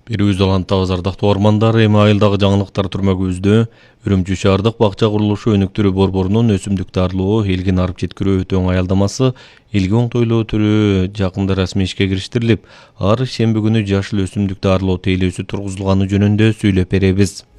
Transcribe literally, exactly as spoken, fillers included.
Бирүүз алантагы зардактуу ормандар эми айылдагы жаңылыктар турма көздө. Үрүмчү шаардык бакча курулушу өнүктүрүү борборунун өсүмдүк дарылоо элгин арып жеткирүү өтө оңой аялдамасы элге оңтойлоо түрү жакында расмий ишке кириштирилип, ар шемби күнү жашыл өсүмдүк дарылоо тейлөөсү тургузулганы жөнүндө сүйлөп беребиз.